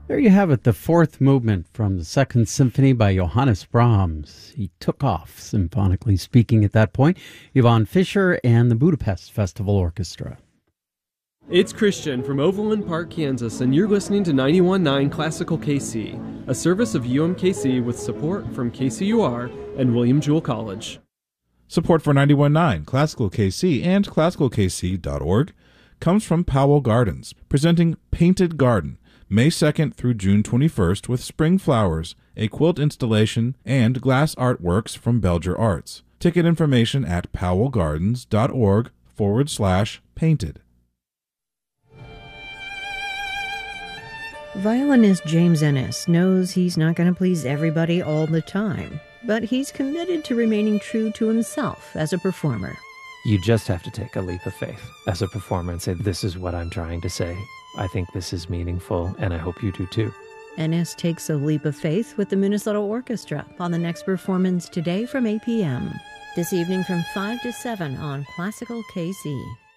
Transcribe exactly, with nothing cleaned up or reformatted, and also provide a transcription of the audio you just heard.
There you have it, the fourth movement from the Second Symphony by Johannes Brahms. He took off, symphonically speaking, at that point. Yvonne Fisher and the Budapest Festival Orchestra. It's Christian from Overland Park, Kansas, and you're listening to ninety-one point nine Classical K C, a service of U M K C with support from K C U R and William Jewell College. Support for ninety-one point nine Classical K C and classical k c dot org comes from Powell Gardens, presenting Painted Garden, May second through June twenty-first with spring flowers, a quilt installation, and glass artworks from Belger Arts. Ticket information at powellgardens.org forward slash painted. Violinist James Ennis knows he's not going to please everybody all the time, but he's committed to remaining true to himself as a performer. You just have to take a leap of faith as a performer and say, this is what I'm trying to say. I think this is meaningful, and I hope you do too. Ennis takes a leap of faith with the Minnesota Orchestra on the next performance today from eight p.m. This evening from five to seven on Classical K C.